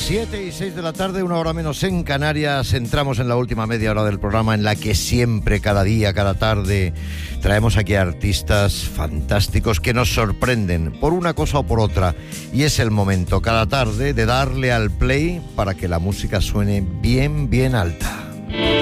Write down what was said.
7:06 de la tarde, una hora menos en Canarias. Entramos en la última media hora del programa, en la que siempre, cada día, cada tarde, traemos aquí a artistas fantásticos que nos sorprenden por una cosa o por otra. Y es el momento, cada tarde, de darle al play para que la música suene bien, bien alta.